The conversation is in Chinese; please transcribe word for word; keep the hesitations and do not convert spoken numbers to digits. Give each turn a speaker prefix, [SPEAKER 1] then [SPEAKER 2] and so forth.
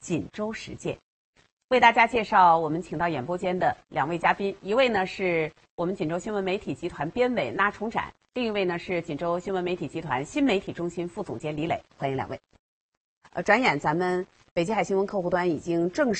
[SPEAKER 1] 锦州实践。为大家介绍我们请到演播间的两位嘉宾，一位呢是我们锦州新闻媒体集团编委那崇展，另一位呢是锦州新闻媒体集团新媒体中心副总监李磊，欢迎两位。呃，转眼咱们北极海新闻客户端已经正式